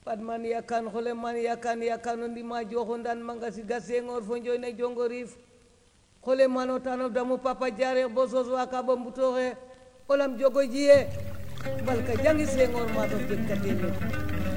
padman yakan hole man yakan ndi ma johondan mangasi gasengor fo joy na jongorif hole mano tano damu papa jare bosos waka bombutore olam jogo jiye balka jangi sengor ma do jekkatene